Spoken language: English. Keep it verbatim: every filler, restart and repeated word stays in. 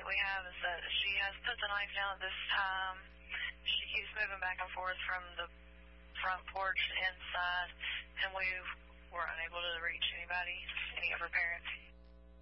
we have is that she has put the knife down at this time. She keeps moving back and forth from the front porch inside, and we were unable to reach anybody, any of her parents.